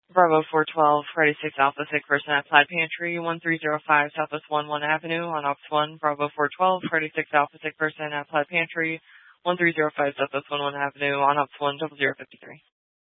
Bravo 412, Freddy 6 Alpha 6 person at Plaid Pantry, 1305 Southwest 11 Avenue on Ops 1. Bravo 412, Freddy 6 Alpha 6 person at Plaid Pantry, 1305 Southwest 11 Avenue on Ops 1 0053.